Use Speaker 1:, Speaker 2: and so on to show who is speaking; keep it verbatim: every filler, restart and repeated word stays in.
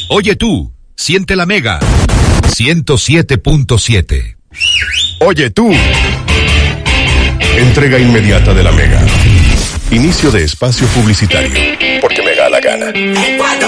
Speaker 1: Oye tú, siente la Mega ciento siete punto siete.
Speaker 2: Oye tú. Entrega inmediata de la Mega. Inicio de espacio publicitario. Porque me da la gana.
Speaker 3: En cuatro